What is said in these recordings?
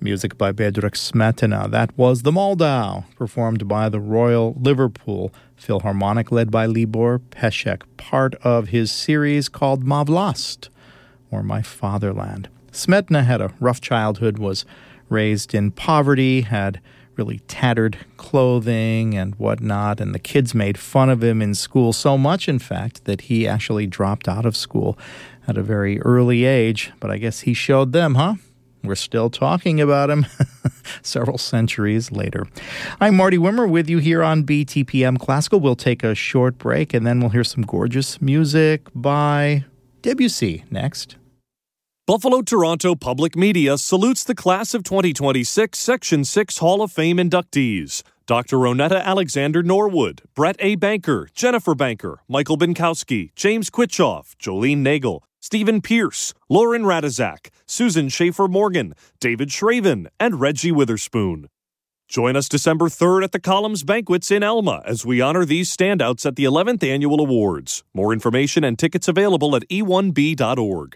Music by Bedřich Smetana. That was The Moldau, performed by the Royal Liverpool Philharmonic, led by Libor Pešek, part of his series called Má vlast, or My Fatherland. Smetana had a rough childhood, was raised in poverty, had really tattered clothing and whatnot, and the kids made fun of him in school so much, in fact, that he actually dropped out of school at a very early age. But I guess he showed them, huh? We're still talking about him several centuries later. I'm Marty Wimmer with you here on BTPM Classical. We'll take a short break, and then we'll hear some gorgeous music by Debussy next. Buffalo Toronto Public Media salutes the class of 2026 Section 6 Hall of Fame inductees. Dr. Ronetta Alexander Norwood, Brett A. Banker, Jennifer Banker, Michael Binkowski, James Quitchoff, Jolene Nagel, Stephen Pierce, Lauren Radizak, Susan Schaefer-Morgan, David Shraven, and Reggie Witherspoon. Join us December 3rd at the Columns Banquets in Elma as we honor these standouts at the 11th Annual Awards. More information and tickets available at e1b.org.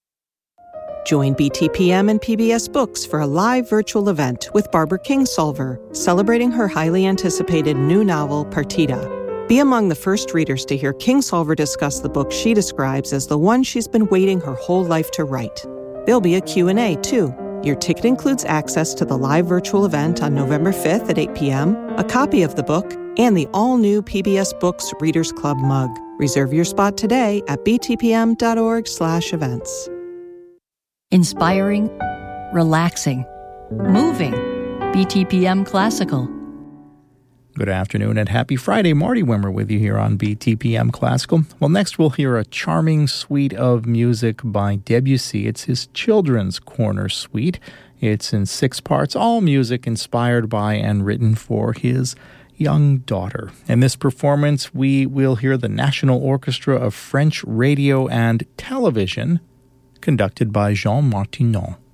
Join BTPM and PBS Books for a live virtual event with Barbara Kingsolver, celebrating her highly anticipated new novel, Partida. Be among the first readers to hear Kingsolver discuss the book she describes as the one she's been waiting her whole life to write. There'll be a Q&A, too. Your ticket includes access to the live virtual event on November 5th at 8 p.m., a copy of the book, and the all-new PBS Books Readers Club mug. Reserve your spot today at btpm.org/events. Inspiring, relaxing, moving. BTPM Classical. Good afternoon and happy Friday. Marty Wimmer with you here on BTPM Classical. Well, next we'll hear a charming suite of music by Debussy. It's his Children's Corner Suite. It's in 6 parts, all music inspired by and written for his young daughter. In this performance, we will hear the National Orchestra of French Radio and Television, conducted by Jean Martinon.